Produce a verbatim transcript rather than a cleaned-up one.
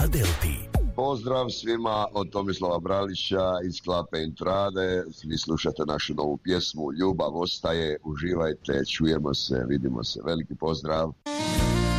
Filadelfiji. Pozdrav svima od Tomislava Bralića iz Klape Intrade. Vi slušate našu novu pjesmu Ljubav ostaje. Uživajte, čujemo se, vidimo se. Veliki pozdrav.